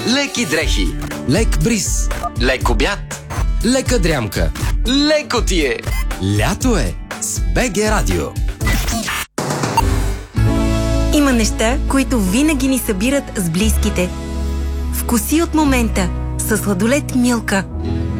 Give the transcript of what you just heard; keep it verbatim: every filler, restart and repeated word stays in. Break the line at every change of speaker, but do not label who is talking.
леки дрехи,
лек бриз,
лек обяд,
лека дрямка.
леко ти е.
Лято е с БГ Радио.
Има неща, които винаги ни събират с близките. Вкуси от момента със сладолед Милка.